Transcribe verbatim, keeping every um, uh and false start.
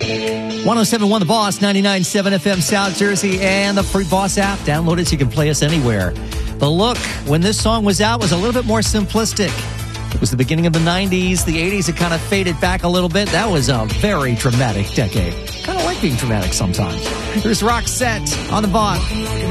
one oh seven point one The Boss, ninety-nine point seven F M South Jersey, and the free Boss app. Download it so you can play us anywhere. The look when this song was out was a little bit more simplistic. It was the beginning of the nineties. The eighties had kind of faded back a little bit. That was a very dramatic decade. Kind of like being dramatic sometimes. Here's Roxette on The Boss.